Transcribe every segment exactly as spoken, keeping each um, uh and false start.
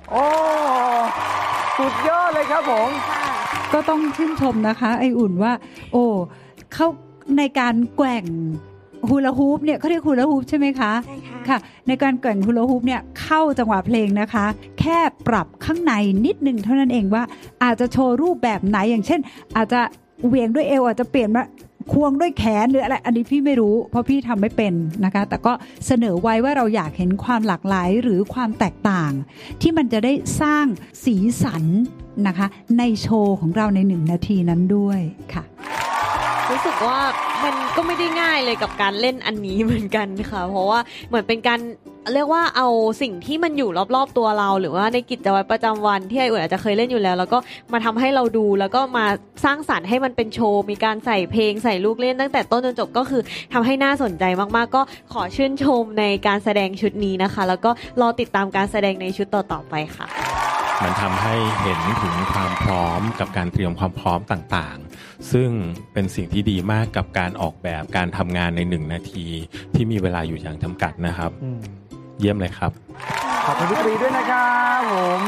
โอ้สุดยอดเลยครับผมก็ต้องชื่นชมนะคะไออุ่นว่าโอ้เข้าในการแกว่งฮูลาฮูปเนี่ยเขาเรียกฮูลาฮูปใช่ไหมคะใช่ค่ะค่ะในการแกว่งฮูลาฮูปเนี่ยเข้าจังหวะเพลงนะคะแค่ปรับข้างในนิดนึงเท่านั้นเองว่าอาจจะโชว์รูปแบบไหนอย่างเช่นอาจจะเหวี่ยงด้วยเอวอาจจะเปลี่ยนมาควงด้วยแขนหรืออะไรอันนี้พี่ไม่รู้เพราะพี่ทำไม่เป็นนะคะแต่ก็เสนอไว้ว่าเราอยากเห็นความหลากหลายหรือความแตกต่างที่มันจะได้สร้างสีสันนะคะในโชว์ของเราในหนึ่งนาทีนั้นด้วยค่ะรู้สึกว่ามันก็ไม่ได้ง่ายเลยกับการเล่นอันนี้เหมือนกันค่ะเพราะว่าเหมือนเป็นการเรียกว่าเอาสิ่งที่มันอยู่รอบๆตัวเราหรือว่าในกิจวัตรประจำวันที่ไออุ่นอาจจะเคยเล่นอยู่แล้วแล้วก็มาทำให้เราดูแล้วก็มาสร้างสรรค์ให้มันเป็นโชว์มีการใส่เพลงใส่ลูกเล่นตั้งแต่ต้นจนจบก็คือทำให้น่าสนใจมากๆก็ขอชื่นชมในการแสดงชุดนี้นะคะแล้วก็รอติดตามการแสดงในชุดต่อๆไปค่ะมันทำให้เห็นถึงความพร้อมกับการเตรียมความพร้อมต่างๆซึ่งเป็นสิ่งที่ดีมากกับการออกแบบการทำงานในหนึ่งนาทีที่มีเวลาอยู่อย่างจำกัดนะครับเยี่ยมเลยครับขอบคุณพี่ตรีด้วยนะครับผม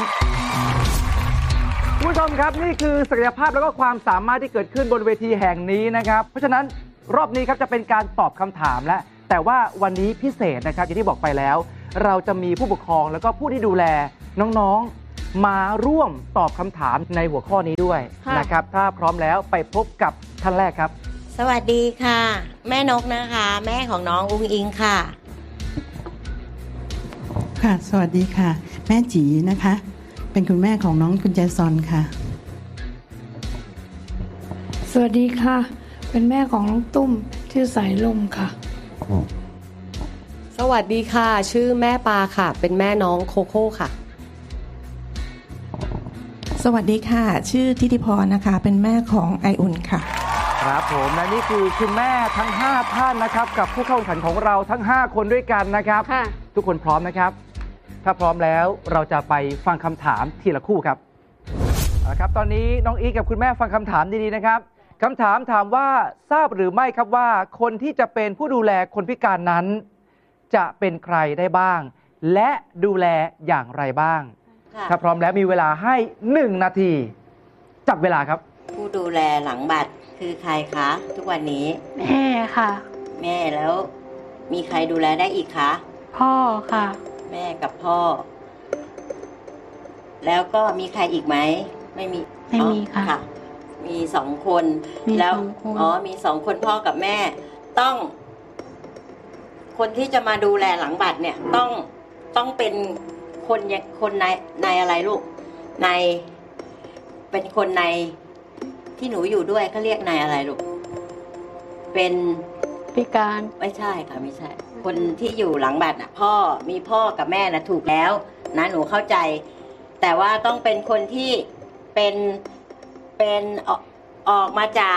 ผู้ชมครับนี่คือศักยภาพแล้วก็ความสามารถที่เกิดขึ้นบนเวทีแห่งนี้นะครับเพราะฉะนั้นรอบนี้ครับจะเป็นการตอบคำถามและแต่ว่าวันนี้พิเศษนะครับอย่างที่บอกไปแล้วเราจะมีผู้ปกครองแล้วก็ผู้ที่ดูแลน้องๆมาร่วมตอบคำถามในหัวข้อนี้ด้วยนะครับถ้าพร้อมแล้วไปพบกับท่านแรกครับสวัสดีค่ะแม่นกนะคะแม่ของน้องอุ้งอิงค่ะค่ะสวัสดีค่ะแม่จีนะคะเป็นคุณแม่ของน้องกุญแจซอนค่ะสวัสดีค่ะเป็นแม่ของน้องตุ้มชื่อสายลมค่ะสวัสดีค่ะชื่อแม่ปาค่ะเป็นแม่น้องโคโค่ค่ะสวัสดีค่ะชื่อทิติพรนะคะเป็นแม่ของไออุ่นค่ะครับผมและนี่คือคุณแม่ทั้งห้าท่านนะครับกับผู้เข้าแข่งขันของเราทั้งห้าคนด้วยกันนะครับทุกคนพร้อมนะครับถ้าพร้อมแล้วเราจะไปฟังคำถามทีละคู่ครับเอาละครับตอนนี้น้องอีกับคุณแม่ฟังคำถามดีๆนะครับคำถามถามว่าทราบหรือไม่ครับว่าคนที่จะเป็นผู้ดูแลคนพิการนั้นจะเป็นใครได้บ้างและดูแลอย่างไรบ้างถ้าพร้อมแล้วมีเวลาให้หนึ่งนาทีจับเวลาครับผู้ดูแลหลังบัตรคือใครคะทุกวันนี้แม่ค่ะแม่แล้วมีใครดูแลได้อีกคะพ่อค่ะแม่กับพ่อแล้วก็มีใครอีกไหมไม่มีไม่มีค่ะมีสองคนแล้วอ๋อมีสองคนพ่อกับแม่ต้องคนที่จะมาดูแลหลังบัตรเนี่ยต้องต้องเป็นคนคนในในอะไรลูกในเป็นคนในที่หนูอยู่ด้วยเขาเรียกในอะไรลูกเป็นพิการไม่ใช่ค่ะไม่ใช่คนที่อยู่หลังบัตรน่ะพ่อมีพ่อกับแม่น่ะถูกแล้วนะหนูเข้าใจแต่ว่าต้องเป็นคนที่เป็นเป็นออกมาจาก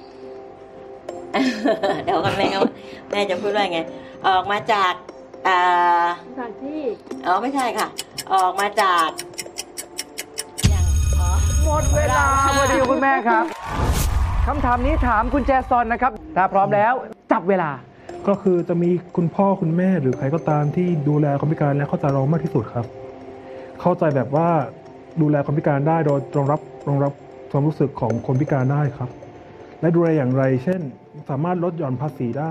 เดี๋ยวกันแม่แม่จะพูดว่าไงออกมาจากสถานที่อ๋อไม่ใช่ค่ะออกมาจากหมดเวลาพอดีคุณแม่ครับคำถามนี้ถามคุณแจซอนนะครับถ้าพร้อมแล้วจับเวลาก็คือจะมีคุณพ่อคุณแม่หรือใครก็ตามที่ดูแลคนพิการและเข้าใจเรามากที่สุดครับเข้าใจแบบว่าดูแลคนพิการได้โดยรองรับรองรับความรู้สึกของคนพิการได้ครับและดูแลอย่างไรเช่นสามารถลดหย่อนภาษีได้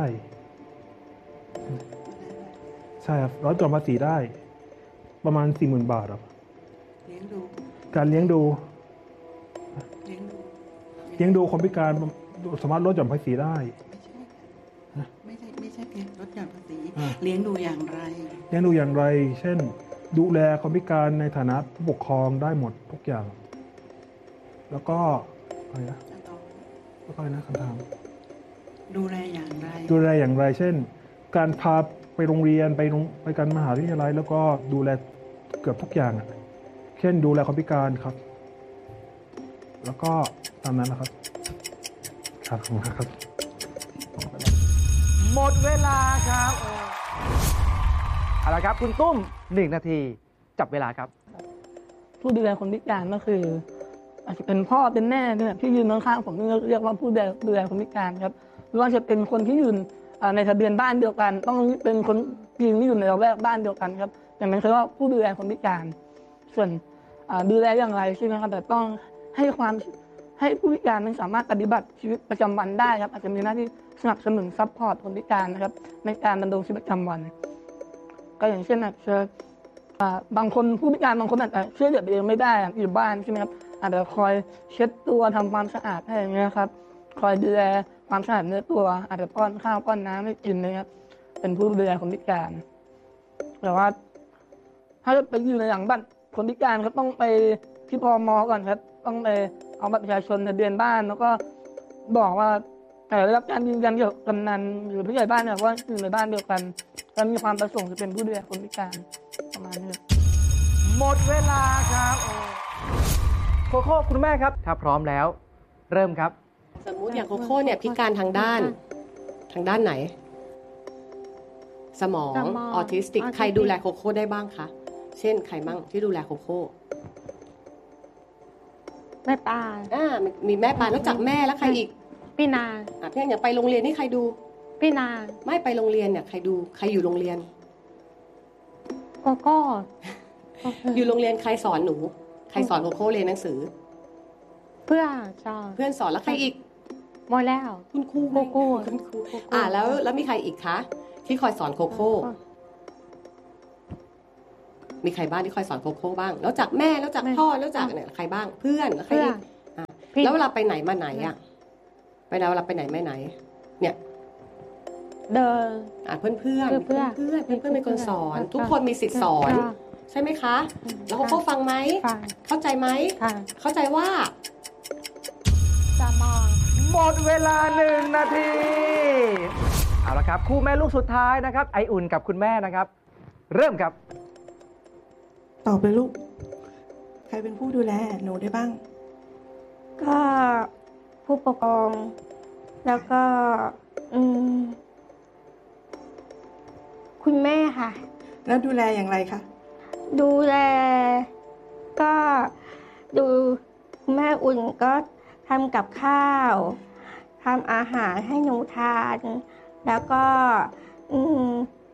ใช่ครับลดหย่อนภาษีได้ประมาณ สี่หมื่น บาทครับเลี้ยงดูการเลี้ยงดูเลี้ยงดูเลี้ยงดูคนพิการสามารถลดหย่อนภาษีได้ไม่ใช่ไม่ใช่เพียงลดหย่อนภาษีเลี้ยงดูอย่างไรเลี้ยงดูอย่างไรเช่นดูแลคนพิการในฐานะผู้ปกครองได้หมดทุกอย่างแล้วก็อะไรนะแล้วก็อะไรนะคำถามดูแลอย่างไรดูแลอย่างไรเช่นการพาไปโรงเรียนไปโรงไปการมหาวิทยาลัยแล้วก็ดูแลเกือบทุกอย่างเช่นดูแลคนพิการครับแล้วก็ตามนั้นนะครับครับขอบคุณครับหมดเวลาครับเอาละครับคุณตุ้มหนึ่งนาทีจับเวลาครับผู้ดูแลคนพิการก็คืออาจจะเป็นพ่อเป็นแม่เนี่ยที่ยืนข้างๆผมเรียกว่าผู้ดูแลดูแลคนพิการครับหรือว่าจะเป็นคนที่อยู่ในทะเบียนบ้านเดียวกันต้องเป็นคนยืนที่อยู่ในระแวกบ้านเดียวกันครับอย่างนั้นคือว่าผู้ดูแลคนพิการส่วนดูแลอย่างไรใช่ไหมครับแต่ต้องให้ความให้ผู้พิการนั้นสามารถปฏิบัติชีวิตประจำวันได้ครับอาจจะมีหน้าที่สนับสนุนซัพพอร์ตคนพิการนะครับในการดำรงชีวิตประจำวันก็อย่างเช่นอาจจะบางคนผู้พิการบางคนอาจจะช่วยเหลือตัวเองไม่ได้อยู่บ้านใช่ไหมครับอาจจะคอยเช็ดตัวทำความสะอาดให้อย่างเงี้ยครับคอยดูแลความสะอาดเนื้อตัวอาจจะป้อนข้าวป้อนน้ำให้กินนะครับเป็นผู้ดูแลคนพิการแต่ว่าถ้าไปอยู่ในหลังบ้านคนพิการก็ต้องไปที่พม.ก่อนครับต้องไปเอาบัตรประชาชนทะเบียนบ้านแล้วก็บอกว่าแต่ได้รับการยืนยันเกี่ยวกับกำนันหรือผู้ใหญ่บ้านเนี่ยว่าอยู่ในบ้านเดียวกันและมีความประสงค์จะเป็นผู้ดูแลคนพิการประมาณนี้หมดเวลาครับโคโค่คุณแม่ครับถ้าพร้อมแล้วเริ่มครับสมมุติอย่างโคโค่เนี่ยพิการทางด้านทางด้านไหนสมองออทิสติกใครดูแลโคโค่ได้บ้างคะเช่นใครบ้างที่ดูแลโคโค่แม่ปาอ่ามีแม่ปานอกจากแม่แล้วใครอีกพี่นาอ่ะพี่อย่างไปโรงเรียนนี่ใครดูพี่นาไม่ไปโรงเรียนเนี่ยใครดูใครอยู่โรงเรียนก็ก็อยู่โรงเรียนใครสอนหนูใครสอนโคโค่เรียนหนังสือเพื่อนสอนเพื่อนสอนแล้วใครอีกหมดแล้วคุณครูโคโค่คุณครูอ่าแล้วแล้วมีใครอีกคะที่คอยสอนโคโค่มีใครบ้างที่คอยสอนโคโค่บ้างนอกจากแม่นอกจากพ่อนอกจากเนี่ยใครบ้างเพื่อนแล้วใครอีกแล้วเวลาไปไหนมาไหนอ่ะไปแล้วเวลาไปไหนไม่ไหนเนี่ยเดินอ่ะเพื่อนเพื่อนเพื่อนเพื่อนเพื่อนเป็นคนสอนทุกคนมีสิทธิ์สอนใช่ไหมคะแล้วเขาฟังไหมเข้าใจไหมเข้าใจว่าจะมองหมดเวลาหนึ่งนาทีเอาละครับคู่แม่ลูกสุดท้ายนะครับไออุ่นกับคุณแม่นะครับเริ่มครับตอบเลยลูกใครเป็นผู้ดูแลหนูได้บ้างก็ผู้ปกครองแล้วก็อืมคุณแม่ค่ะแล้วดูแลอย่างไรคะดูแลก็ดูแม่อุ่นก็ทำกับข้าวทำอาหารให้หนูทานแล้วก็อืม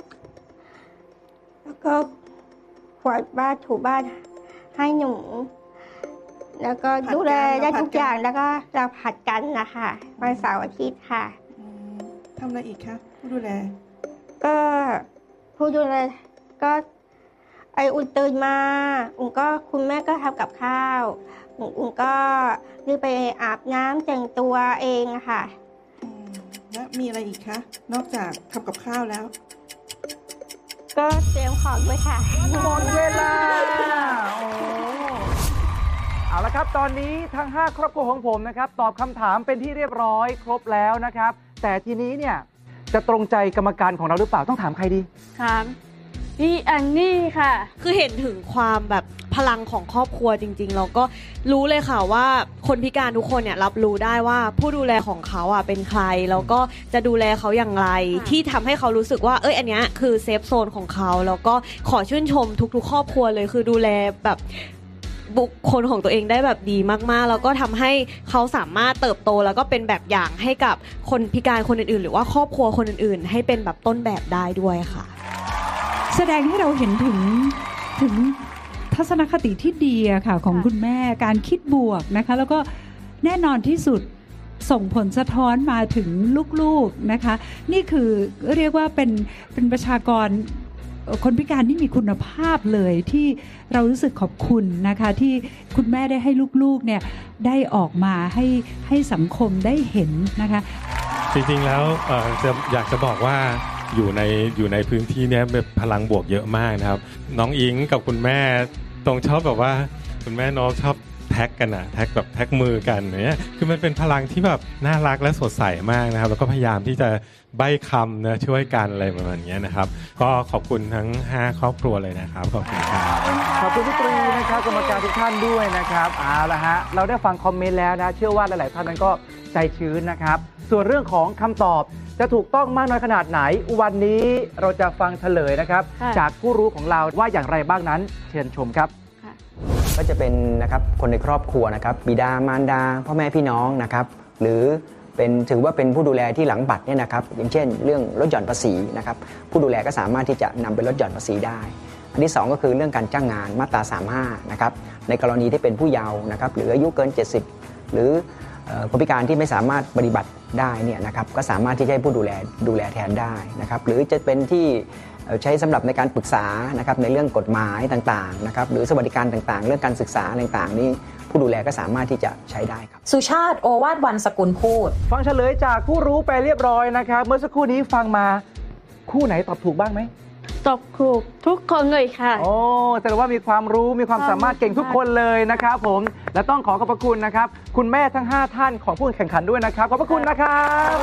แล้วก็กวาดบ้านถูบ้านให้หนูแล้วก็ดูแลได้ทุกอย่างแล้วก็เราผัดกันนะคะวันเสาร์อาทิตย์ค่ะทำอะไรอีกคะผู้ดูแลก็ผู้ดูแลก็ไออุ่นตื่นมาอุ่นก็คุณแม่ก็ทำกับข้าวอุ่นก็รีบไปอาบน้ำแต่งตัวเองค่ะแล้วมีอะไรอีกคะนอกจากทำกับข้าวแล้วก็เตรียมของด้วยค่ะหมดเวลาโอ้เอาละครับตอนนี้ทั้งห้าครอบครัวของผมนะครับตอบคำถามเป็นที่เรียบร้อยครบแล้วนะครับแต่ทีนี้เนี่ยจะตรงใจกรรมการของเราหรือเปล่าต้องถามใครดีถามพี่อันนี่ค่ะคือเห็นถึงความแบบพลังของครอบครัวจริงๆเราก็รู้เลยค่ะว่าคนพิการทุกคนเนี่ยรับรู้ได้ว่าผู้ดูแลของเขาอ่ะเป็นใครแล้วก็จะดูแลเขาอย่างไรที่ทำให้เขารู้สึกว่าเอ้ยอันเนี้ยคือเซฟโซนของเขาแล้วก็ขอชื่นชมทุกๆครอบครัวเลยคือดูแลแบบบุคคลของตัวเองได้แบบดีมากๆแล้วก็ทำให้เขาสามารถเติบโตแล้วก็เป็นแบบอย่างให้กับคนพิการคนอื่นๆหรือว่าครอบครัวคนอื่นๆให้เป็นแบบต้นแบบได้ด้วยค่ะแสดงให้เราเห็นถึงถึงทัศนคติที่ดีอะค่ะของคุณแม่การคิดบวกนะคะแล้วก็แน่นอนที่สุดส่งผลสะท้อนมาถึงลูกๆนะคะนี่คือเรียกว่าเป็นเป็นประชากรคนพิการที่มีคุณภาพเลยที่เรารู้สึกขอบคุณนะคะที่คุณแม่ได้ให้ลูกๆเนี่ยได้ออกมาให้ให้สังคมได้เห็นนะคะจริงๆแล้วเอ่อจะอยากจะบอกว่าอยู่ในอยู่ในพื้นที่นี้แบบพลังบวกเยอะมากนะครับน้องอิงกับคุณแม่ตรงชอบแบบว่าคุณแม่น้องชอบแท็กกันอะแท็กแบบแท็กมือกันเนี่ยคือมันเป็นพลังที่แบบน่ารักและสดใสมากนะครับแล้วก็พยายามที่จะใบ้คำนะช่วยกันอะไรประมาณนี้นะครับก็ขอบคุณทั้งห้าครอบครัวเลยนะครับขอบคุณครับขอบคุณพี่ตรีนะครับกรรมการทุกท่านด้วยนะครับเอาละฮะเราได้ฟังคอมเมนต์แล้วนะเชื่อว่าหลายๆท่านนั้นก็ใจชื้นนะครับส่วนเรื่องของคำตอบจะถูกต้องมากน้อยขนาดไหนวันนี้เราจะฟังเฉลยนะครับจากผู้รู้ของเราว่าอย่างไรบ้างนั้นเชิญชมครับก็จะเป็นนะครับคนในครอบครัวนะครับบิดามารดาพ่อแม่พี่น้องนะครับหรือเป็นถือว่าเป็นผู้ดูแลที่หลังบัตรเนี่ยนะครับอย่างเช่นเรื่องลดหย่อนภาษีนะครับผู้ดูแลก็สามารถที่จะนำไปลดหย่อนภาษีได้อันที่สองก็คือเรื่องการจ้างงานมาตราสามสิบห้านะครับในกรณีที่เป็นผู้เยาว์นะครับหรืออายุเกินเจ็ดสิบหรือคนพิการที่ไม่สามารถปฏิบัติได้เนี่ยนะครับก็สามารถที่จะให้ผู้ดูแลดูแลแทนได้นะครับหรือจะเป็นที่ใช้สำหรับในการปรึกษานะครับในเรื่องกฎหมายต่างๆนะครับหรือสวัสดิการต่างๆเรื่องการศึกษาต่างๆนี่ผู้ดูแลก็สามารถที่จะใช้ได้ครับสุชาติโอวาทวรรณสกุลพูดฟังเฉลยจากผู้รู้ไปเรียบร้อยนะครับเมื่อสักครู่นี้ฟังมาคู่ไหนตอบถูกบ้างไหมตอบถูกทุกคนเลยค่ะโอ้แสดงว่ามีความรู้มีความสามารถเก่งทุกคนเลยนะครับผมและต้องขอขอบพระคุณนะครับคุณแม่ทั้งห้าท่านของผู้แข่งขันด้วยนะครับขอบพระคุณนะครับ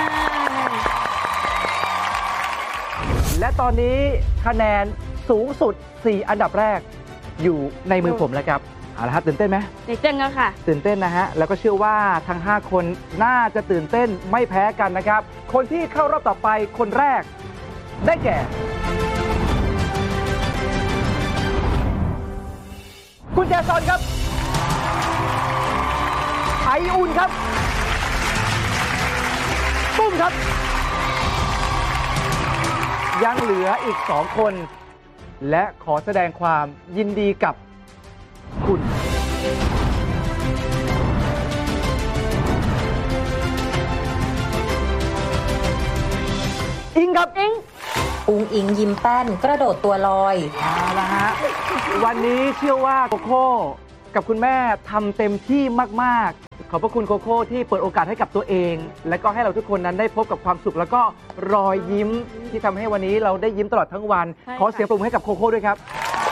และตอนนี้คะแนนสูงสุดสี่อันดับแรกอยู่ในมือผมแล้วครับเอาละครับตื่นเต้นไหมตื่นเต้นแล้วค่ะตื่นเต้นนะฮะแล้วก็เชื่อว่าทั้งห้าคนน่าจะตื่นเต้นไม่แพ้กันนะครับคนที่เข้ารอบต่อไปคนแรกได้แก่คุณแจซอนครับไออุ่นครับปุ้มครับยังเหลืออีกสองคนและขอแสดงความยินดีกับคุณอิงครับอิงอุงอิงยิ้มแป้นกระโดดตัวลอยเอาละฮะวันนี้เชื่อว่าโคโค่กับคุณแม่ทำเต็มที่มากๆขอบพระคุณโคโค่ที่เปิดโอกาสให้กับตัวเองและก็ให้เราทุกคนนั้นได้พบกับความสุขแล้วก็รอยยิ้มที่ทำให้วันนี้เราได้ยิ้มตลอดทั้งวันขอเสียงปรบมือให้กับโคโค่ด้วยครับ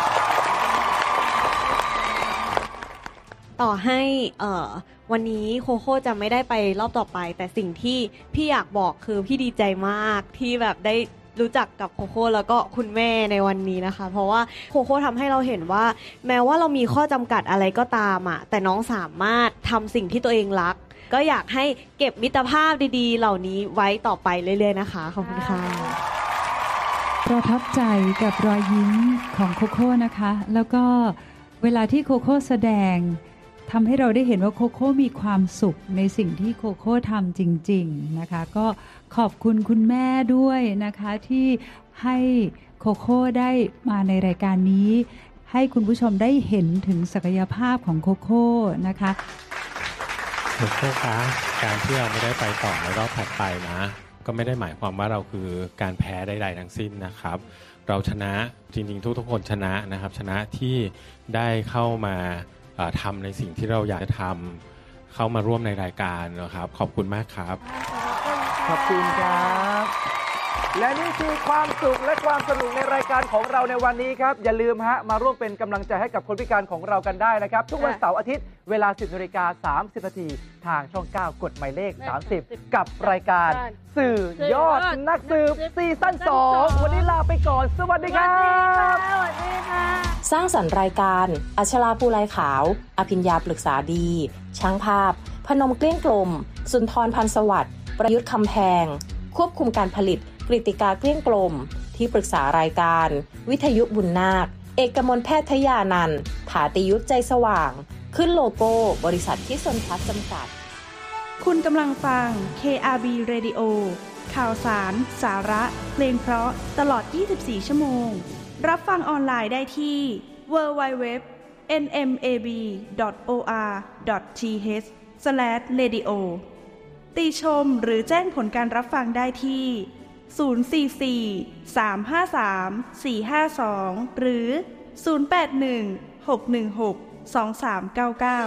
ต่อให้เอ่อวันนี้โคโค่จะไม่ได้ไปรอบต่อไปแต่สิ่งที่พี่อยากบอกคือพี่ดีใจมากที่แบบได้รู้จักกับโคโค่แล้วก็คุณแม่ในวันนี้นะคะเพราะว่าโคโค่ทำให้เราเห็นว่าแม้ว่าเรามีข้อจำกัดอะไรก็ตามอ่ะแต่น้องสามารถทำสิ่งที่ตัวเองรักก็อยากให้เก็บมิตรภาพดีๆเหล่านี้ไว้ต่อไปเรื่อยๆนะคะขอบคุณค่ะประทับใจกับรอยยิ้มของโคโค่นะคะแล้วก็เวลาที่โคโค่แสดงทำให้เราได้เห็นว่าโคโค่มีความสุขในสิ่งที่โคโค่ทำจริงๆนะคะก็ขอบคุณคุณแม่ด้วยนะคะที่ให้โคโค่ได้มาในรายการนี้ให้คุณผู้ชมได้เห็นถึงศักยภาพของโคโค่นะคะโคโค่คะการที่เราไม่ได้ไปต่อในรอบถัดไปนะก็ไม่ได้หมายความว่าเราคือการแพ้ใดๆทั้งสิ้นนะครับเราชนะจริงๆทุกๆคนชนะนะครับชนะที่ได้เข้ามาทำในสิ่งที่เราอยากจะทำเข้ามาร่วมในรายการนะครับขอบคุณมากครับขอบคุณครับและนี่คือความสุขและความสนุกในรายการของเราในวันนี้ครับอย่าลืมฮะมาร่วมเป็นกำลังใจให้กับคนพิการของเรากันได้นะครับทุกวันเสาร์อาทิตย์เวลา สิบนาฬิกาสามสิบนาทีทางช่องเก้ากดหมายเลขสามสิบกับรายการสื่อยอดนักสืบซีซั่นสองวันนี้ลาไปก่อนสวัสดีครับสวัสดีค่ะสร้างสรรค์รายการอัชราภูไลขาวอภิญญาปรึกษาดีช่างภาพพนมเกลี้ยงกลมสุนทรพันธ์สวัสดิ์ประยุทธ์คำแพงควบคุมการผลิตกฤติกาเกลี้ยงกลมที่ปรึกษารายการวิทยุบุญนาคเอกมลแพทยานันท์ถาติยุทธใจสว่างขึ้นโลโก้บริษัทที่สนพัฒน์จำกัดคุณกำลังฟัง เค อาร์ บี Radio ข่าวสารสาระเพลงเพราะตลอดยี่สิบสี่ชั่วโมงรับฟังออนไลน์ได้ที่ ดับเบิลยู ดับเบิลยู ดับเบิลยู ดอท เอ็น เอ็ม เอ บี ดอท โอ อาร์ ดอท ที เอช สแลช เรดิโอ ติชมหรือแจ้งผลการรับฟังได้ที่ ศูนย์ สี่ สี่ สาม ห้า สาม สี่ ห้า สอง หรือ ศูนย์ แปด หนึ่ง หก หนึ่ง หก สอง สาม เก้า เก้า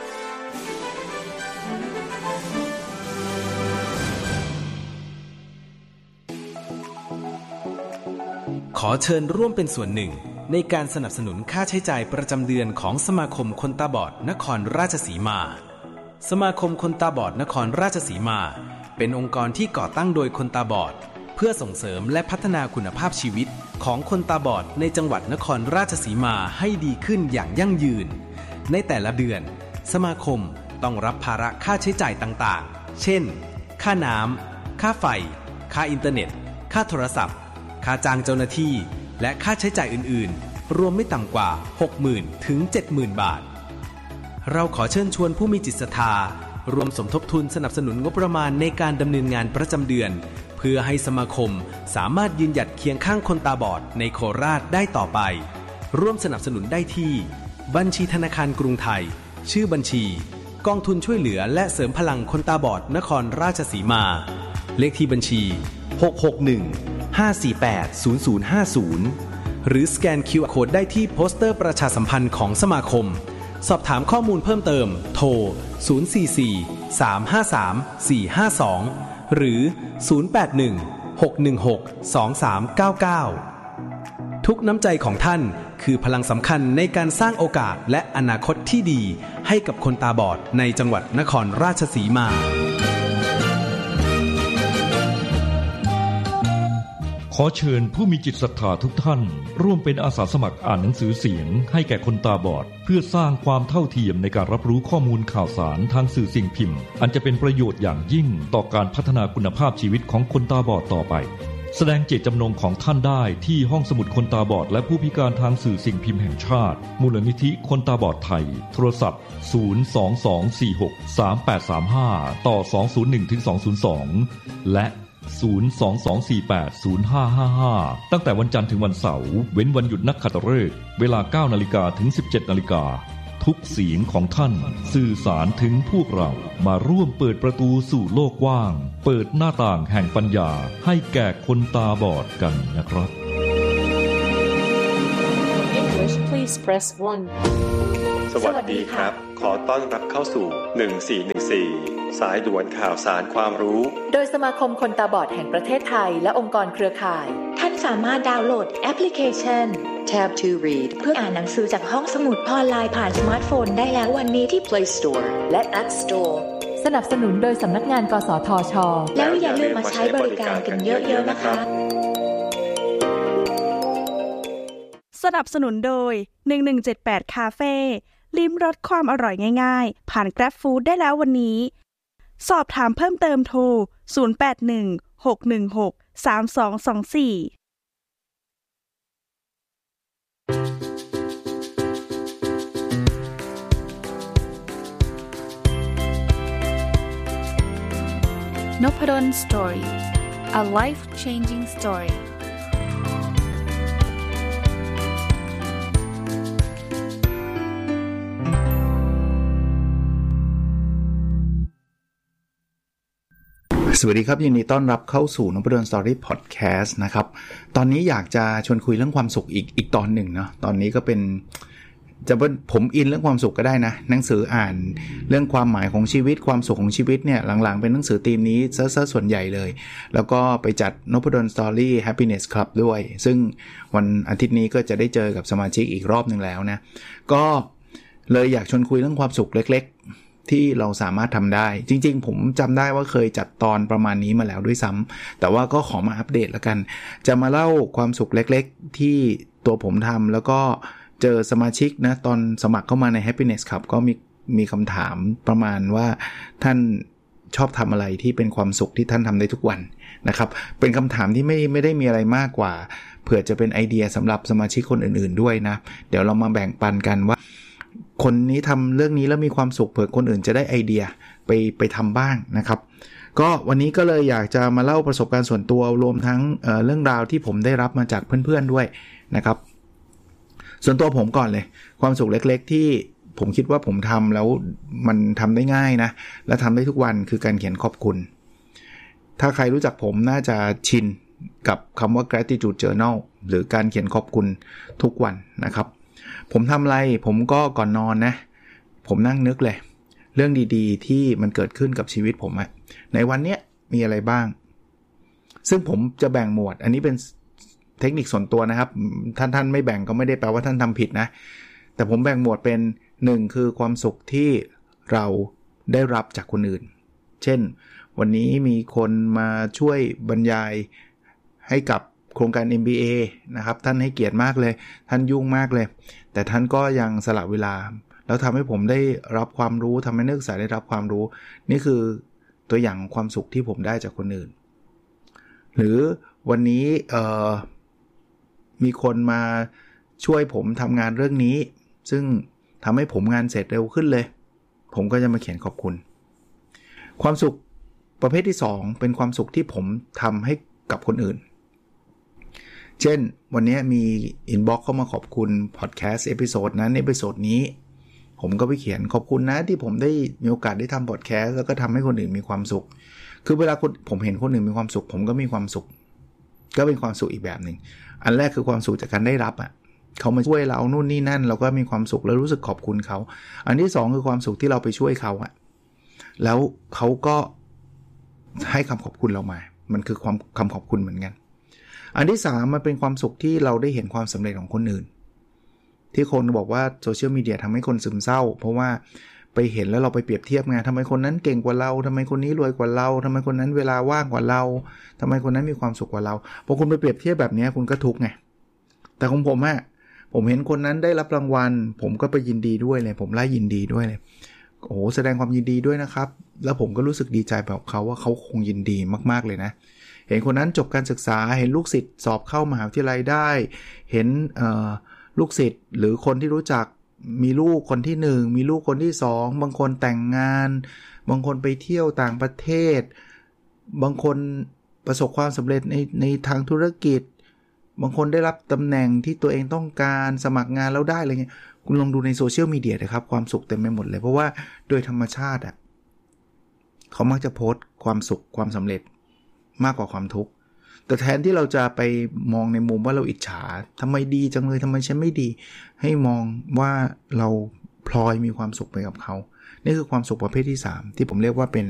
ขอเชิญร่วมเป็นส่วนหนึ่งในการสนับสนุนค่าใช้จ่ายประจำเดือนของสมาคมคนตาบอดนครราชสีมาสมาคมคนตาบอดนครราชสีมาเป็นองค์กรที่ก่อตั้งโดยคนตาบอดเพื่อส่งเสริมและพัฒนาคุณภาพชีวิตของคนตาบอดในจังหวัดนครราชสีมาให้ดีขึ้นอย่างยั่งยืนในแต่ละเดือนสมาคมต้องรับภาระค่าใช้จ่ายต่างๆเช่นค่าน้ำค่าไฟค่าอินเทอร์เน็ตค่าโทรศัพท์ค่าจ้างเจ้าหน้าที่และค่าใช้จ่ายอื่นๆรวมไม่ต่ำกว่า หกหมื่น ถึง เจ็ดหมื่น บาทเราขอเชิญชวนผู้มีจิตศรัทธารวมสมทบทุนสนับสนุนงบประมาณในการดำเนินงานประจำเดือนเพื่อให้สมาคมสามารถยืนหยัดเคียงข้างคนตาบอดในโคราชได้ต่อไปร่วมสนับสนุนได้ที่บัญชีธนาคารกรุงไทยชื่อบัญชีกองทุนช่วยเหลือและเสริมพลังคนตาบอดนครราชสีมาเลขที่บัญชีหก หก หนึ่ง ห้า สี่ แปด ศูนย์ ศูนย์ ห้า ศูนย์หรือสแกน คิว อาร์ Code ได้ที่โปสเตอร์ประชาสัมพันธ์ของสมาคมสอบถามข้อมูลเพิ่มเติมโทรศูนย์ สี่ สี่ สาม ห้า สาม สี่ ห้า สองหรือศูนย์ แปด หนึ่ง หก หนึ่ง หก สอง สาม เก้า เก้าทุกน้ำใจของท่านคือพลังสำคัญในการสร้างโอกาสและอนาคตที่ดีให้กับคนตาบอดในจังหวัดนครราชสีมาขอเชิญผู้มีจิตศรัทธาทุกท่านร่วมเป็นอาสาสมัครอ่านหนังสือเสียงให้แก่คนตาบอดเพื่อสร้างความเท่าเทียมในการรับรู้ข้อมูลข่าวสารทางสื่อสิ่งพิมพ์อันจะเป็นประโยชน์อย่างยิ่งต่อการพัฒนาคุณภาพชีวิตของคนตาบอดต่อไปแสดงเจตจำนงของท่านได้ที่ห้องสมุดคนตาบอดและผู้พิการทางสื่อสิ่งพิมพ์แห่งชาติมูลนิธิคนตาบอดไทยโทรศัพท์ศูนย์ สอง สอง สี่ หก สาม แปด สาม ห้าต่อสอง ศูนย์ หนึ่ง ถึง สอง ศูนย์ สองและศูนย์ สอง สอง สี่ แปด ศูนย์ ห้า ห้า ห้าตั้งแต่วันจันทร์ถึงวันเสาร์เว้นวันหยุดนักขัตฤกษ์เวลา เก้านาฬิกา ถึง สิบเจ็ดนาฬิกาทุกเสียงของท่านสื่อสารถึงพวกเรามาร่วมเปิดประตูสู่โลกกว้างเปิดหน้าต่างแห่งปัญญาให้แก่คนตาบอดกันนะครับ English please press one สวัสดีครับขอต้อนรับเข้าสู่หนึ่งสี่หนึ่งสี่สายด่วนข่าวสารความรู้โดยสมาคมคนตาบอดแห่งประเทศไทยและองค์กรเครือข่ายท่านสามารถดาวน์โหลดแอปพลิเคชัน Tab to Read เพื่ออ่านหนังสือจากห้องสมุดออนไลน์ผ่านสมาร์ทโฟนได้แล้ววันนี้ที่ Play Store และ App Store สนับสนุนโดยสำนักงานกสทช.แล้วอย่าลืมมาใช้บริการกันเยอะๆนะคะสนับสนุนโดยหนึ่งหนึ่งเจ็ดแปดคาเฟ่ลิ้มรสความอร่อยง่ายๆผ่าน Grab Food ได้แล้ววันนี้สอบถามเพิ่มเติมโทรศูนย์ แปด หนึ่ง หก หนึ่ง หก สาม สอง สอง สี่ Noppadan Story A life-changing story สวัสดีครับยินดีต้อนรับเข้าสู่นพดล Story Podcast นะครับตอนนี้อยากจะชวนคุยเรื่องความสุขอีกอีกตอนหนึ่งเนาะตอนนี้ก็เป็นจะเป็นผมอินเรื่องความสุขก็ได้นะหนังสืออ่านเรื่องความหมายของชีวิตความสุขของชีวิตเนี่ยหลังๆเป็นหนังสือธีมนี้ซะซะส่วนใหญ่เลยแล้วก็ไปจัดนพดล Story Happiness Club ด้วยซึ่งวันอาทิตย์นี้ก็จะได้เจอกับสมาชิกอีกรอบนึงแล้วนะก็เลยอยากชวนคุยเรื่องความสุขเล็กๆที่เราสามารถทำได้จริงๆผมจำได้ว่าเคยจัดตอนประมาณนี้มาแล้วด้วยซ้ำแต่ว่าก็ขอมาอัปเดตแล้วกันจะมาเล่าความสุขเล็กๆที่ตัวผมทำแล้วก็เจอสมาชิกนะตอนสมัครเข้ามาใน Happiness Club ก็มีมีคำถามประมาณว่าท่านชอบทำอะไรที่เป็นความสุขที่ท่านทำได้ทุกวันนะครับเป็นคำถามที่ไม่ไม่ได้มีอะไรมากกว่าเผื่อจะเป็นไอเดียสำหรับสมาชิกคนอื่นๆด้วยนะเดี๋ยวเรามาแบ่งปันกันว่าคนนี้ทำเรื่องนี้แล้วมีความสุขเผื่อคนอื่นจะได้ไอเดียไปไปทำบ้างนะครับก็วันนี้ก็เลยอยากจะมาเล่าประสบการณ์ส่วนตัวรวมทั้ง เอ่อ เรื่องราวที่ผมได้รับมาจากเพื่อนๆด้วยนะครับส่วนตัวผมก่อนเลยความสุขเล็กๆที่ผมคิดว่าผมทำแล้วมันทำได้ง่ายนะและทำได้ทุกวันคือการเขียนขอบคุณถ้าใครรู้จักผมน่าจะชินกับคำว่า gratitude journal หรือการเขียนขอบคุณทุกวันนะครับผมทำอะไรผมก็ก่อนนอนนะผมนั่งนึกเลยเรื่องดีๆที่มันเกิดขึ้นกับชีวิตผมอะในวันเนี้ยมีอะไรบ้างซึ่งผมจะแบ่งหมวดอันนี้เป็นเทคนิคส่วนตัวนะครับท่านท่านไม่แบ่งก็ไม่ได้แปลว่าท่านทำผิดนะแต่ผมแบ่งหมวดเป็นหนึ่งคือความสุขที่เราได้รับจากคนอื่นเช่นวันนี้มีคนมาช่วยบรรยายให้กับโครงการ เอ็ม บี เอ นะครับท่านให้เกียรติมากเลยท่านยุ่งมากเลยแต่ท่านก็ยังสละเวลาแล้วทำให้ผมได้รับความรู้ทำให้นักศึกษาได้รับความรู้นี่คือตัวอย่างความสุขที่ผมได้จากคนอื่นหรือวันนี้เอ่อมีคนมาช่วยผมทำงานเรื่องนี้ซึ่งทำให้ผมงานเสร็จเร็วขึ้นเลยผมก็จะมาเขียนขอบคุณความสุขประเภทที่สองเป็นความสุขที่ผมทำให้กับคนอื่นเช่นวันนี้มีอินบ็อกซ์เข้ามาขอบคุณพอดแคสต์เอพิโซดนั้นเอพิโซดนี้ผมก็ไปเขียนขอบคุณนะที่ผมได้มีโอกาสได้ทำพอดแคสต์แล้วก็ทำให้คนอื่นมีความสุขคือเวลาคนผมเห็นคนอื่นมีความสุขผมก็มีความสุขก็เป็นความสุขอีกแบบนึงอันแรกคือความสุขจากการได้รับอ่ะเขามาช่วยเรานู่นนี่นั่นเราก็มีความสุขแล้วรู้สึกขอบคุณเขาอันที่สองคือความสุขที่เราไปช่วยเขาอ่ะแล้วเขาก็ให้คำขอบคุณเรามามันคือความคำขอบคุณเหมือนกันอันที่สามมันเป็นความสุขที่เราได้เห็นความสำเร็จของคนอื่นที่คนบอกว่าโซเชียลมีเดียทำให้คนซึมเศร้าเพราะว่าไปเห็นแล้วเราไปเปรียบเทียบไงทำไมคนนั้นเก่งกว่าเราทำไมคนนี้รวยกว่าเราทำไมคนนั้นเวลาว่างกว่าเราทำไมคนนั้นมีความสุขกว่าเราพอคุณไปเปรียบเทียบแบบนี้คุณก็ทุกข์ไงแต่ของผมอะผมเห็นคนนั้นได้รับรางวัลผมก็ไปยินดีด้วยเลยผมไล่ยินดีด้วยเลยโอ้โหแสดงความยินดีด้วยนะครับแล้วผมก็รู้สึกดีใจแบบเขาว่าเขาคงยินดีมากๆเลยนะเห็นคนนั้นจบการศึกษาเห็นลูกศิษย์สอบเข้ามหาวิทยาลัยได้เห็นลูกศิษย์หรือคนที่รู้จักมีลูกคนที่หนึ่งมีลูกคนที่สองบางคนแต่งงานบางคนไปเที่ยวต่างประเทศบางคนประสบความสำเร็จในในทางธุรกิจบางคนได้รับตำแหน่งที่ตัวเองต้องการสมัครงานแล้วได้อะไรเงี้ยคุณลองดูในโซเชียลมีเดียนะครับความสุขเต็มไปหมดเลยเพราะว่าโดยธรรมชาติอ่ะเขามักจะโพสต์ความสุขความสำเร็จมากกว่าความทุกข์แต่แทนที่เราจะไปมองในมุมว่าเราอิจฉาทำไมดีจังเลยทำไมฉันไม่ดีให้มองว่าเราพลอยมีความสุขไปกับเขานี่คือความสุขประเภทที่สามที่ผมเรียกว่าเป็น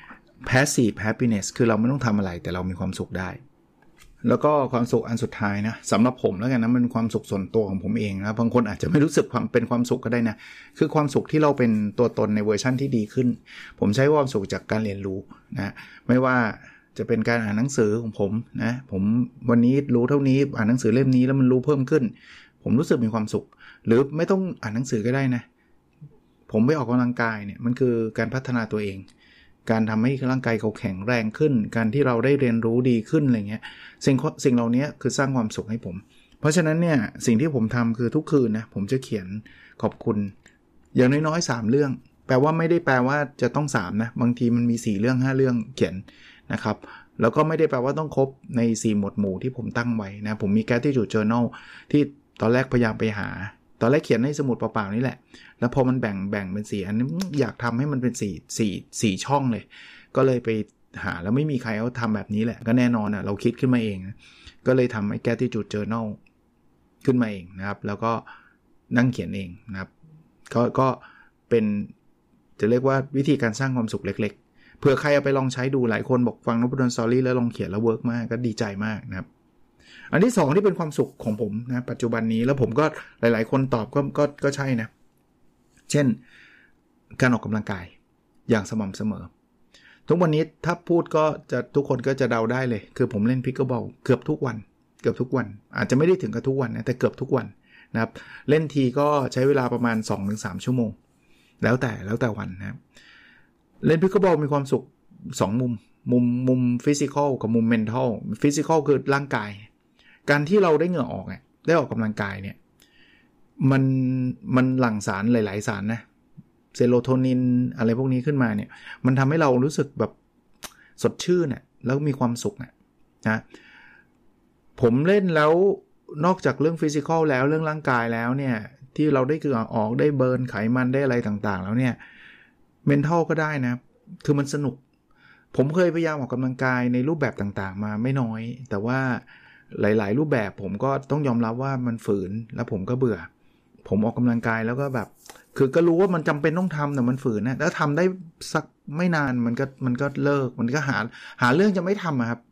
passive happiness คือเราไม่ต้องทำอะไรแต่เรามีความสุขได้แล้วก็ความสุขอันสุดท้ายนะสำหรับผมแล้วกันนะมันความสุขส่วนตัวของผมเองนะบางคนอาจจะไม่รู้สึกความเป็นความสุขก็ได้นะคือความสุขที่เราเป็นตัวตนในเวอร์ชั่นที่ดีขึ้นผมใช้ความสุขจากการเรียนรู้นะไม่ว่าจะเป็นการอ่านหนังสือของผมนะผมวันนี้รู้เท่านี้อ่านหนังสือเล่มนี้แล้วมันรู้เพิ่มขึ้นผมรู้สึกมีความสุขหรือไม่ต้องอ่านหนังสือก็ได้นะผมไปออกกำลังกายเนี่ยมันคือการพัฒนาตัวเองการทำให้ร่างกายเขาแข็งแรงขึ้นการที่เราได้เรียนรู้ดีขึ้นอะไรเงี้ยสิ่งสิ่งเหล่านี้คือสร้างความสุขให้ผมเพราะฉะนั้นเนี่ยสิ่งที่ผมทำคือทุกคืนนะผมจะเขียนขอบคุณอย่างน้อยๆสามเรื่องแปลว่าไม่ได้แปลว่าจะต้องสามนะบางทีมันมีสี่เรื่องห้าเรื่องเขียนนะครับแล้วก็ไม่ได้แปลว่าต้องครบในสี่หมวดหมู่ที่ผมตั้งไว้นะผมมี Gratitude Journal ที่ตอนแรกพยายามไปหาตอนแรกเขียนในสมุดเปล่าๆนี่แหละแล้วพอมันแบ่งแบ่งเป็นสี่อันนี้อยากทำให้มันเป็นสี่สี่สี่ช่องเลยก็เลยไปหาแล้วไม่มีใครเขาทำแบบนี้แหละก็แน่นอนอ่ะเราคิดขึ้นมาเองนะก็เลยทำไอ้ Gratitude Journal ขึ้นมาเองนะครับแล้วก็นั่งเขียนเองนะครับก็ก็เป็นจะเรียกว่าวิธีการสร้างความสุขเล็กๆเผื่อใครเอาไปลองใช้ดูหลายคนบอกฟังนพดลสตอรี่แล้วลองเขียนแล้วเวิร์กมากก็ดีใจมากนะครับอันที่สองที่เป็นความสุขของผมนะปัจจุบันนี้แล้วผมก็หลายๆคนตอบก็ก็ก็ใช่นะเช่นการออกกำลังกายอย่างสม่ำเสมอทุกวันนี้ถ้าพูดก็จะทุกคนก็จะเดาได้เลยคือผมเล่นพิกเกิลบอลเกือบทุกวันเกือบทุกวันอาจจะไม่ได้ถึงกับทุกวันนะแต่เกือบทุกวันนะครับเล่นทีก็ใช้เวลาประมาณ สองถึงสาม ชั่วโมงแล้วแต่แล้วแต่วันนะครับเล่นพิกเกิลบอลมีความสุขสองมุมมุมมุมฟิสิกอลกับมุมเมนทัลฟิสิกอลคือร่างกายการที่เราได้เหงื่อออกเนี่ยได้ออกกำลังกายเนี่ยมันมันหลั่งสารหลายๆสารนะเซโรโทนินอะไรพวกนี้ขึ้นมาเนี่ยมันทำให้เรารู้สึกแบบสดชื่นน่ะแล้วมีความสุขน่ะนะผมเล่นแล้วนอกจากเรื่องฟิสิกอลแล้วเรื่องร่างกายแล้วเนี่ยที่เราได้เหงื่อออกได้เบิร์นไขมันได้อะไรต่างๆแล้วเนี่ยเมนทัลก็ได้นะคือมันสนุกผมเคยพยายามออกกำลังกายในรูปแบบต่างๆมาไม่น้อยแต่ว่าหลายๆรูปแบบผมก็ต้องยอมรับว่ามันฝืนแล้วผมก็เบื่อผมออกกำลังกายแล้วก็แบบคือก็รู้ว่ามันจำเป็นต้องทำแต่มันฝืนนะแล้วทำได้สักไม่นานมันก็มันก็เลิกมันก็หาหาเรื่องจะไม่ทำครับ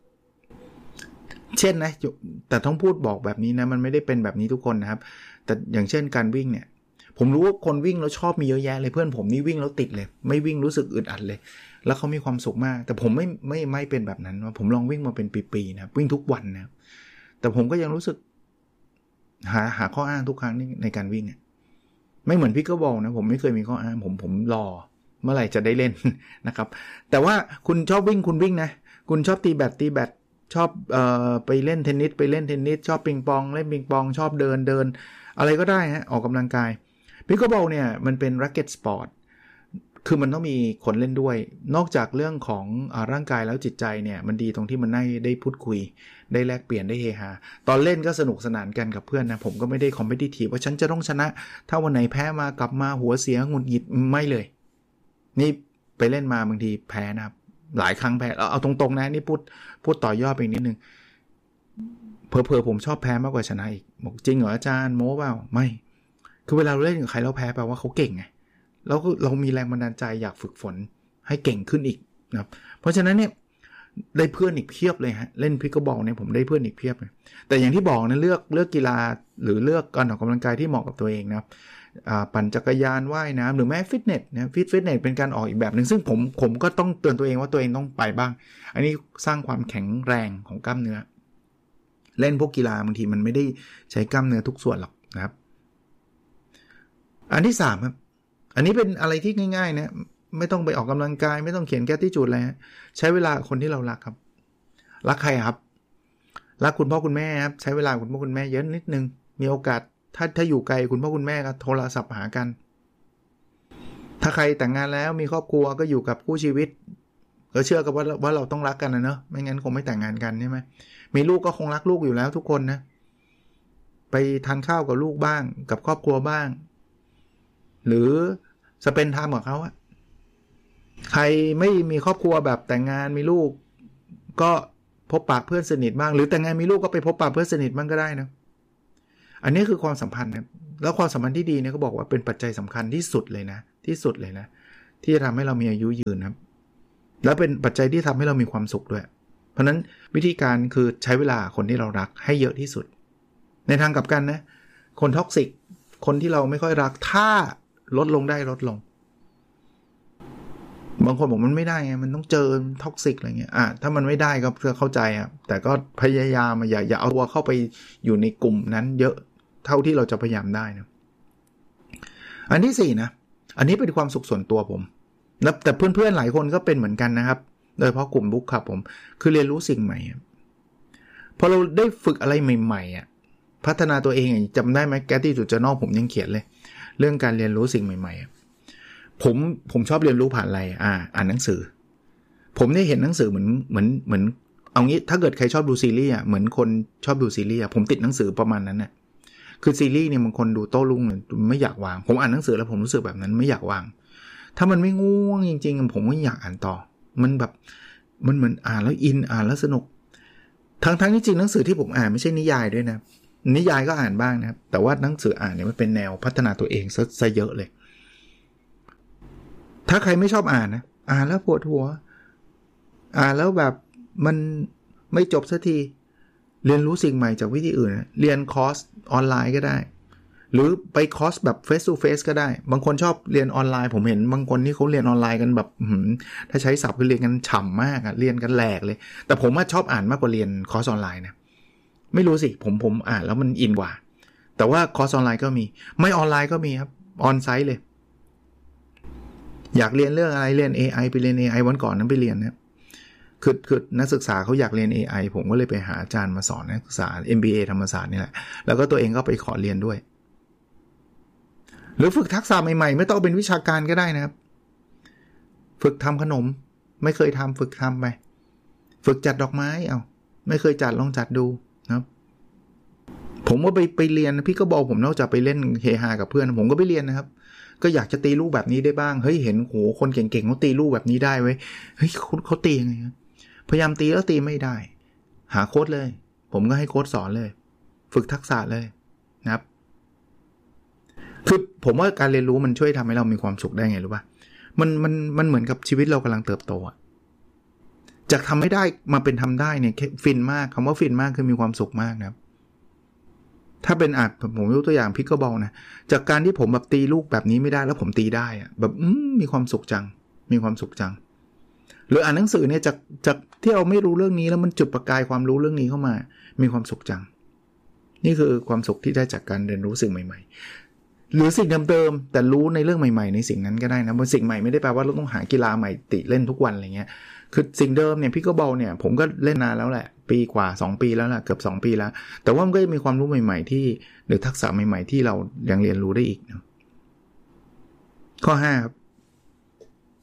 เช่นนะแต่ต้องพูดบอกแบบนี้นะมันไม่ได้เป็นแบบนี้ทุกคนนะครับแต่อย่างเช่นการวิ่งเนี่ยผมรู้ว่าคนวิ่งแล้วชอบมีเยอะแยะเลยเพื่อนผมนี่วิ่งแล้วติดเลยไม่วิ่งรู้สึกอึดอัดเลยแล้วเขามีความสุขมากแต่ผมไม่ไม่ไม่เป็นแบบนั้นว่าผมลองวิ่งมาเป็นปีๆนะวิ่งทุกวันนะแต่ผมก็ยังรู้สึกหาหาข้ออ้างทุกครั้งในการวิ่งอ่ะไม่เหมือนพิกเกิลบอลนะผมไม่เคยมีข้ออ้างผมผมรอเมื่อไหร่จะได้เล่นนะครับแต่ว่าคุณชอบวิ่งคุณวิ่งนะคุณชอบตีแบดตีแบดชอบเอ่อไปเล่นเทนนิสไปเล่นเทนนิสชอบปิงปองเล่นปิงปองชอบเดินเดินอะไรก็ได้ฮะออกกำลังกายพิกเกิลบอลเนี่ยมันเป็นแร็คเก็ตสปอร์ตคือมันต้องมีคนเล่นด้วยนอกจากเรื่องของอ่าร่างกายแล้วจิตใจเนี่ยมันดีตรงที่มันได้ได้พูดคุยได้แลกเปลี่ยนได้เฮฮาตอนเล่นก็สนุกสนานกันกับเพื่อนนะผมก็ไม่ได้คอมเพทิทีฟว่าฉันจะต้องชนะถ้าวันไหนแพ้มากลับมาหัวเสียหงุดหงิดไม่เลยนี่ไปเล่นมาบางทีแพ้นะครับหลายครั้งแพ้เอาตรงๆนะนี่พูดพูดต่อยอดไปนิดนึงเผลอๆผมชอบแพ้มากกว่าชนะอีกบอกจริงเหรออาจารย์โม้เปล่าไม่คือเวลาเราเล่นกับใครแล้วแพ้แปลว่าเขาเก่งไงแล้วเรามีแรงบันดาลใจอยากฝึกฝนให้เก่งขึ้นอีกนะครับเพราะฉะนั้นเนี่ยได้เพื่อนอีกเพียบเลยฮะเล่นพิกเกิลบอลเนี่ยผมได้เพื่อนอีกเพียบเลยแต่อย่างที่บอกนะเลือกเลือกกีฬาหรือเลือกการออกกำลังกายที่เหมาะกับตัวเองนะครับปั่นจักรยานว่ายน้ำหรือแม้ฟิตเนสนะฟิตฟิตเนสเป็นการออกอีกแบบหนึ่งซึ่งผมผมก็ต้องเตือนตัวเองว่าตัวเองต้องไปบ้างอันนี้สร้างความแข็งแรงของกล้ามเนื้อเล่นพวกกีฬาบางทีมันไม่ได้ใช้กล้ามเนื้อทุกส่วนหรอกนะครับอันที่สามครับอันนี้เป็นอะไรที่ง่ายๆนะไม่ต้องไปออกกำลังกายไม่ต้องเขียนแกตติจูดอะไรใช้เวลาคนที่เรารักครับรักใครครับรักคุณพ่อคุณแม่ครับใช้เวลาคุณพ่อคุณแม่เยอะนิดนึงมีโอกาสถ้าถ้าอยู่ไกลคุณพ่อคุณแม่ก็โทรศัพท์หากันถ้าใครแต่งงานแล้วมีครอบครัวก็อยู่กับคู่ชีวิตก็เชื่อกันว่าว่าเราต้องรักกันนะเนอะไม่งั้นคงไม่แต่งงานกันใช่ไหมมีลูกก็คงรักลูกอยู่แล้วทุกคนนะไปทานข้าวกับลูกบ้างกับครอบครัวบ้างหรือสเปนไทม์กับเขาอะใครไม่มีครอบครัวแบบแต่งงานมีลูกก็พบปะเพื่อนสนิทบ้างหรือแต่งงานมีลูกก็ไปพบปะเพื่อนสนิทบ้างก็ได้นะอันนี้คือความสัมพันธ์นะแล้วความสัมพันธ์ที่ดีเนี่ยก็บอกว่าเป็นปัจจัยสำคัญที่สุดเลยนะที่สุดเลยนะที่จะทำให้เรามีอายุยืนนะครับแล้วเป็นปัจจัยที่ทำให้เรามีความสุขด้วยเพราะนั้นวิธีการคือใช้เวลาคนที่เรารักให้เยอะที่สุดในทางกลับกันนะคนท็อกซิกคนที่เราไม่ค่อยรักถ้าลดลงได้ลดลงบางคนบอกมันไม่ได้ไงมันต้องเจอท็อกซิกอะไรเงี้ยอ่ะถ้ามันไม่ได้ก็เพื่อเข้าใจอ่ะแต่ก็พยายามอย่าอย่าเอาตัวเข้าไปอยู่ในกลุ่มนั้นเยอะเท่าที่เราจะพยายามได้นะอันที่สี่นะอันนี้เป็นความสุขส่วนตัวผมแล้วแต่เพื่อนๆหลายคนก็เป็นเหมือนกันนะครับโดยเฉพาะกลุ่มบุ๊กครับผมคือเรียนรู้สิ่งใหม่พอเราได้ฝึกอะไรใหม่ๆอ่ะพัฒนาตัวเองจำได้ไหมแกตตี้จุดจนอกผมยังเขียนเลยเรื่องการเรียนรู้สิ่งใหม่ๆผมผมชอบเรียนรู้ผ่านอะไรอ่าอ่านหนังสือผมได้เห็นหนังสือเหมือนเหมือนเหมือนเอางี้ถ้าเกิดใครชอบดูซีรีส์อ่ะเหมือนคนชอบดูซีรีส์อ่ะผมติดหนังสือประมาณนั้นน่ะคือซีรีส์เนี่ยบางคนดูโต้รุ่งไม่อยากวางผมอ่านหนังสือแล้วผมรู้สึกแบบนั้นไม่อยากวางถ้ามันไม่ง่วงจริงๆผมไม่อยากอ่านต่อมันแบบมันเหมือนอ่านแล้วอินอ่านแล้วสนุกทั้งๆที่จริงหนังสือที่ผมอ่านไม่ใช่นิยายด้วยนะนิยายก็อ่านบ้างนะครับแต่ว่าหนังสืออ่านเนี่ยมันเป็นแนวพัฒนาตัวเองซะซะเยอะเลยถ้าใครไม่ชอบอ่านนะอ่านแล้วปวดหัวอ่านแล้วแบบมันไม่จบสักทีเรียนรู้สิ่งใหม่จากวิธีอื่นนะเรียนคอร์สออนไลน์ก็ได้หรือไปคอร์สแบบ face to face ก็ได้บางคนชอบเรียนออนไลน์ผมเห็นบางคนที่เขาเรียนออนไลน์กันแบบถ้าใช้ศัพท์คือเรียนกันฉ่ำมากอะเรียนกันแหลกเลยแต่ผมว่าชอบอ่านมากกว่าเรียนคอร์สออนไลน์นะไม่รู้สิผมผมอ่านแล้วมันอินกว่าแต่ว่าคอร์สออนไลน์ก็มีไม่ออนไลน์ก็มีครับออนไซต์เลยอยากเรียนเรื่องอะไรเรียน เอ ไอ ไปเรียน เอ ไอ วันก่อนนั้นไปเรียนนะคือคือนักศึกษาเขาอยากเรียน เอ ไอ ผมก็เลยไปหาอาจารย์มาสอนนักศึกษา เอ็ม บี เอ ธรรมศาสตร์นี่แหละแล้วก็ตัวเองก็ไปขอเรียนด้วยหรือฝึกทักษะใหม่ๆไม่ต้องเป็นวิชาการก็ได้นะครับฝึกทำขนมไม่เคยทำฝึกทำไปฝึกจัดดอกไม้เอาไม่เคยจัดลองจัดดูนะครับผมว่าไปไปเรียนพี่ก็บอกผมนอกจากไปเล่นเฮฮากับเพื่อนผมก็ไปเรียนนะครับก็อยากจะตีลูกแบบนี้ได้บ้างเฮ้ยเห็นโหคนเก่งๆเขาตีลูกแบบนี้ได้เว้ยเฮ้ยเขาเขาตียังไงพยายามตีแล้วตีไม่ได้หาโค้ชเลยผมก็ให้โค้ชสอนเลยฝึกทักษะเลยนะครับคือผมว่าการเรียนรู้มันช่วยทำให้เรามีความสุขได้ไงรู้ป่ะมันมันมันเหมือนกับชีวิตเรากำลังเติบโตอ่ะจากทำไม่ได้มาเป็นทำได้เนี่ยฟินมากคำว่าฟินมากคือมีความสุขมากนะครับถ้าเป็นอาจผมยกตัวอย่างพิกเกิลบอลนะจากการที่ผมแบบตีลูกแบบนี้ไม่ได้แล้วผมตีได้อะแบบอืมมีความสุขจังมีความสุขจังหรืออ่านหนังสือเนี่ยจากจากที่เราไม่รู้เรื่องนี้แล้วมันจุดประกายความรู้เรื่องนี้เข้ามามีความสุขจังนี่คือความสุขที่ได้จากการเรียนรู้สิ่งใหม่ๆหรือสิ่งเดิมๆแต่รู้ในเรื่องใหม่ๆในสิ่งนั้นก็ได้นะบางสิ่งใหม่ไม่ได้แปลว่าเราต้องหากีฬาใหม่ติเล่นทุกวันอะไรเงี้ยคือสิ่งเดิมเนี่ยพิกเกิลบอลเนี่ยผมก็เล่นนานแล้วแหละปีกว่าสองปีแล้วล่ะเกือบสองปีแล้วแต่ว่ามันก็จะมีความรู้ใหม่ๆที่หรือทักษะใหม่ๆที่เรายังเรียนรู้ได้อีกนะข้อห้าครับ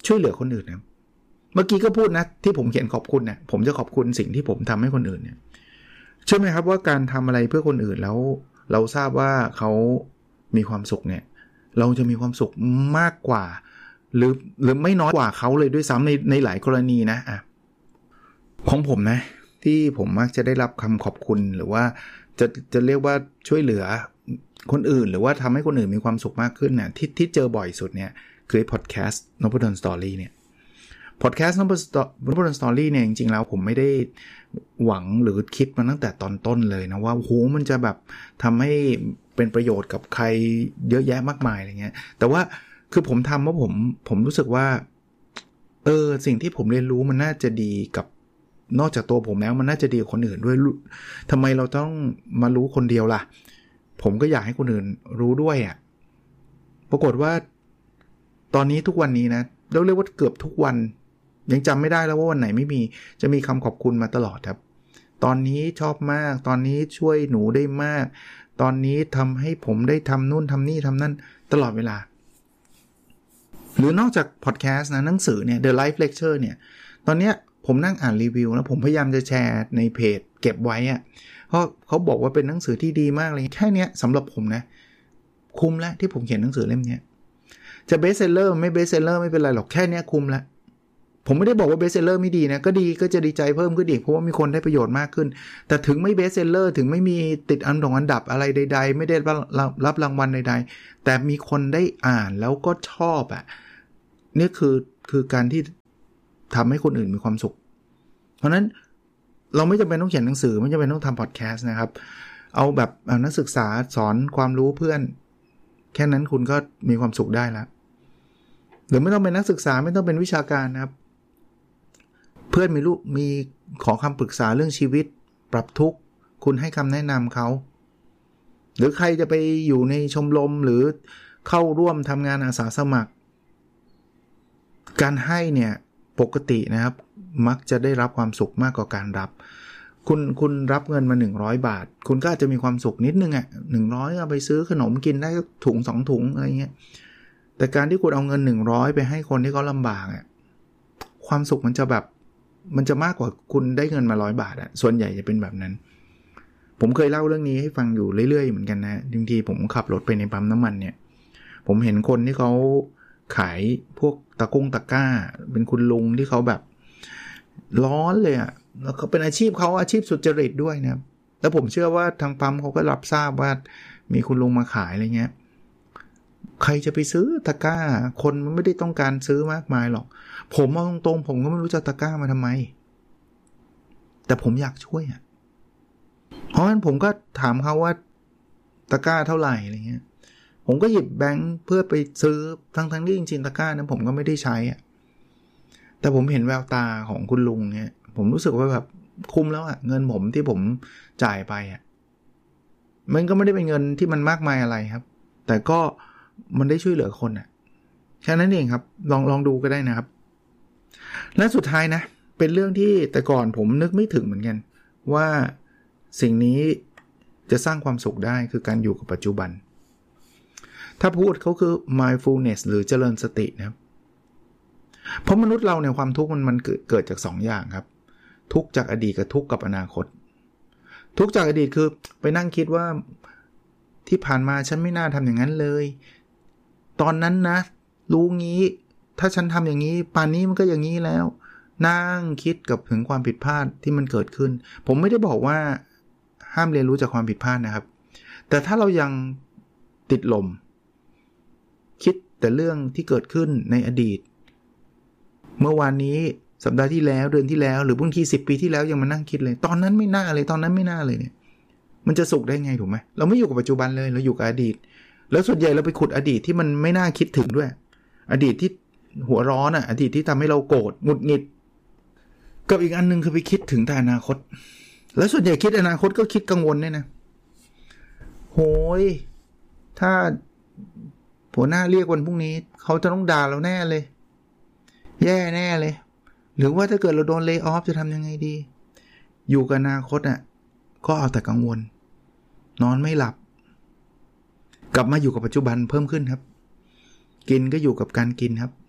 ช่วยเหลือคนอื่นนะเมื่อกี้ก็พูดนะที่ผมเขียนขอบคุณเนี่ยผมจะขอบคุณสิ่งที่ผมทำให้คนอื่นเนี่ยเชื่อไหมครับว่าการทำอะไรเพื่อคนอื่นแล้วเราทราบว่าเขามีความสุขเนี่ยเราจะมีความสุขมากกว่าหรือหรือไม่น้อยกว่าเขาเลยด้วยซ้ำในในหลายกรณีนะอ่ะของผมนะที่ผมมักจะได้รับคำขอบคุณหรือว่าจะจะเรียกว่าช่วยเหลือคนอื่นหรือว่าทำให้คนอื่นมีความสุขมากขึ้นเนี่ยที่ที่เจอบ่อยสุดเนี่ยคือพอดแคสต์นพดลสตอรี่เนี่ยพอดแคสต์นพดลสตอรี่เนี่ยจริงๆแล้วผมไม่ได้หวังหรือคิดมาตั้งแต่ตอนต้นเลยนะว่าโหมันจะแบบทำให้เป็นประโยชน์กับใครเยอะแยะมากมายอะไรเงี้ยแต่ว่าคือผมทำเพราะผมผมรู้สึกว่าเออสิ่งที่ผมเรียนรู้มันน่าจะดีกับนอกจากตัวผมแล้วมันน่าจะดีกับคนอื่นด้วยทำไมเราต้องมารู้คนเดียวล่ะผมก็อยากให้คนอื่นรู้ด้วยอ่ะปรากฏว่าตอนนี้ทุกวันนี้นะเราเรียกว่าเกือบทุกวันยังจำไม่ได้แล้วว่าวันไหนไม่มีจะมีคำขอบคุณมาตลอดครับตอนนี้ชอบมากตอนนี้ช่วยหนูได้มากตอนนี้ทำให้ผมได้ทำนู่นทำนี่ทำนั่นตลอดเวลาหรือนอกจากพอดแคสต์นะหนังสือเนี่ย The Life Lecture เนี่ยตอนเนี้ยผมนั่งอ่านรีวิวแล้วผมพยายามจะแชร์ในเพจเก็บไว้อะเพราะเขาบอกว่าเป็นหนังสือที่ดีมากเลยแค่เนี้ยสำหรับผมนะคุ้มแล้วที่ผมเขียนหนังสือเล่มนี้จะเบสเซลเลอร์ไม่เบสเซลเลอร์ไม่เป็นไรหรอกแค่เนี้ยคุ้มแล้วผมไม่ได้บอกว่าเบสเซลเลอร์ไม่ดีนะก็ดีก็จะดีใจเพิ่มขึ้นอีกเพราะว่ามีคนได้ประโยชน์มากขึ้นแต่ถึงไม่เบสเซลเลอร์ถึงไม่มีติดอันดับอันดับอะไรใดๆไม่ได้รับรางวัลใดๆแต่มีคนได้อ่านแล้วก็ชอบอ่ะนี่คือคือการที่ทำให้คนอื่นมีความสุขเพราะนั้นเราไม่จำเป็นต้องเขียนหนังสือไม่จำเป็นต้องทำพอดแคสต์นะครับเอาแบบเอานักศึกษาสอนความรู้เพื่อนแค่นั้นคุณก็มีความสุขได้แล้วหรือไม่ต้องเป็นนักศึกษาไม่ต้องเป็นวิชาการนะครับเพื่อนมีลูกมีขอคำปรึกษาเรื่องชีวิตปรับทุกข์คุณให้คำแนะนำเขาหรือใครจะไปอยู่ในชมรมหรือเข้าร่วมทำงานอาสาสมัครการให้เนี่ยปกตินะครับมักจะได้รับความสุขมากกว่าการรับคุณคุณรับเงินมาหนึ่งร้อยบาทคุณก็อาจจะมีความสุขนิดนึงอ่ะหนึ่งร้อยเอาไปซื้อขนมกินได้ถุงสองถุงอะไรเงี้ยแต่การที่คุณเอาเงินหนึ่งร้อยไปให้คนที่เขาลำบากอ่ะความสุขมันจะแบบมันจะมากกว่าคุณได้เงินมาร้อยบาทอ่ะส่วนใหญ่จะเป็นแบบนั้นผมเคยเล่าเรื่องนี้ให้ฟังอยู่เรื่อยๆเหมือนกันนะบางทีผมขับรถไปในปั๊มน้ำมันเนี่ยผมเห็นคนที่เขาขายพวกตะกุ้งตะกร้าเป็นคุณลุงที่เขาแบบร้อนเลยอ่ะแล้วเขาเป็นอาชีพเขาอาชีพสุจริตด้วยนะครับแล้วผมเชื่อว่าทางปั๊มเขาก็รับทราบว่ามีคุณลุงมาขายอะไรเงี้ยใครจะไปซื้อตะกร้าคนมันไม่ได้ต้องการซื้อมากมายหรอกผมมองตรงๆผมก็ไม่รู้จะตะกร้ามาทำไมแต่ผมอยากช่วยอ่ะเพราะฉะนั้นผมก็ถามเขาว่าตะกร้าเท่าไหร่อะไรเงี้ยผมก็หยิบแบงค์เพื่อไปซื้อทั้งๆที่จริงๆตะกร้านั้นผมก็ไม่ได้ใช้อ่ะแต่ผมเห็นแววตาของคุณลุงเนี่ยผมรู้สึกว่าแบบคุ้มแล้วอ่ะเงินผมที่ผมจ่ายไปอ่ะมันก็ไม่ได้เป็นเงินที่มันมากมายอะไรครับแต่ก็มันได้ช่วยเหลือคนอ่ะแค่นั้นเองครับลองลองดูก็ได้นะครับและสุดท้ายนะเป็นเรื่องที่แต่ก่อนผมนึกไม่ถึงเหมือนกันว่าสิ่งนี้จะสร้างความสุขได้คือการอยู่กับปัจจุบันถ้าพูดเขาคือ mindfulness หรือเจริญสตินะครับเพราะมนุษย์เราเนี่ยความทุกข์มันมันเกิดจากสองอย่างครับทุกข์จากอดีตกับทุกข์กับอนาคตทุกข์จากอดีตคือไปนั่งคิดว่าที่ผ่านมาฉันไม่น่าทำอย่างนั้นเลยตอนนั้นนะรู้งี้ถ้าฉันทำอย่างนี้ป่านนี้มันก็อย่างนี้แล้วนั่งคิดกับถึงความผิดพลาดที่มันเกิดขึ้นผมไม่ได้บอกว่าห้ามเรียนรู้จากความผิดพลาดนะครับแต่ถ้าเรายังติดลมคิดแต่เรื่องที่เกิดขึ้นในอดีตเมื่อวานนี้สัปดาห์ที่แล้วเดือนที่แล้วหรือบางทีสิบปีที่แล้วยังมานั่งคิดเลยตอนนั้นไม่น่าเลยตอนนั้นไม่น่าเลยเนี่ยมันจะสุขได้ไงถูกไหมเราไม่อยู่กับปัจจุบันเลยเราอยู่กับอดีตแล้วส่วนใหญ่เราไปขุดอดีตที่มันไม่น่าคิดถึงด้วยอดีตที่หัวร้อนอ่ะอดีตที่ทำให้เราโกรธหงุดหงิดกับอีกอันนึงคือไปคิดถึงแต่อนาคตแล้วส่วนใหญ่คิดอนาคตก็คิดกังวลเนี่ยนะโหยถ้าหัวหน้าเรียกวันพรุ่งนี้เขาจะต้องด่าเราแน่เลยแย่แน่เลยหรือว่าถ้าเกิดเราโดนเลย์ออฟจะทำยังไงดีอยู่กับอนาคตอ่ะก็เอาแต่กังวลนอนไม่หลับกลับมาอยู่กับปัจจุบันเพิ่มขึ้นครับกินก็อยู่กับการกินครับ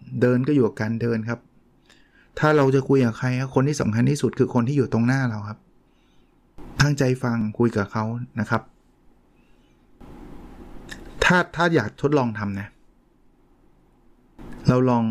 เดินก็อยู่กับการเดินครับถ้าเราจะคุยกับใครคนที่สำคัญที่สุดคือคนที่อยู่ตรงหน้าเราครับตั้งใจฟังคุยกับเขานะครับถ้าถ้าอยากทดลองทำนะเราลอง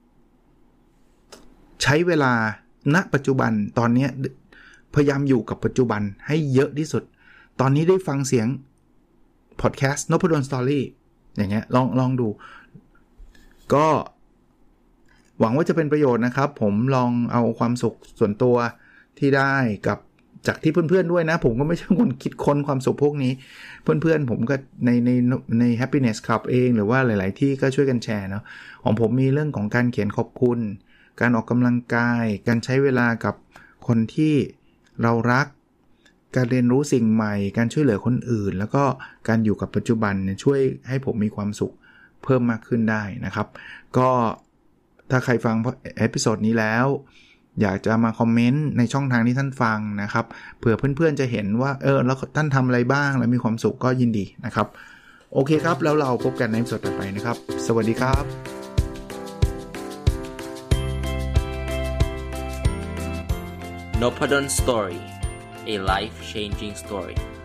ใช้เวลาณปัจจุบันตอนนี้พยายามอยู่กับปัจจุบันให้เยอะที่สุดตอนนี้ได้ฟังเสียงพอดแคสต์นพดลสตอรี่อย่างเงี้ยลองลองดูก็หวังว่าจะเป็นประโยชน์นะครับผมลองเอาความสุขส่วนตัวที่ได้กับจากที่เพื่อนๆด้วยนะผมก็ไม่ใช่คนคิดค้นความสุขพวกนี้เพื่อนๆผมก็ในในใน Happiness Club เองหรือว่าหลายๆที่ก็ช่วยกันแชร์เนาะของผมมีเรื่องของการเขียนขอบคุณการออกกำลังกายการใช้เวลากับคนที่เรารักการเรียนรู้สิ่งใหม่การช่วยเหลือคนอื่นแล้วก็การอยู่กับปัจจุบันเนี่ยช่วยให้ผมมีความสุขเพิ่มมากขึ้นได้นะครับก็ถ้าใครฟังเอพิโซดนี้แล้วอยากจะมาคอมเมนต์ในช่องทางที่ท่านฟังนะครับเผื่อเพื่อนๆจะเห็นว่าเออแล้วท่านทำอะไรบ้างแล้วมีความสุขก็ยินดีนะครับโอเคครับแล้วเราพบกันในเอพิโซดต่อไปนะครับสวัสดีครับ Nopadon Story, a life-changing story.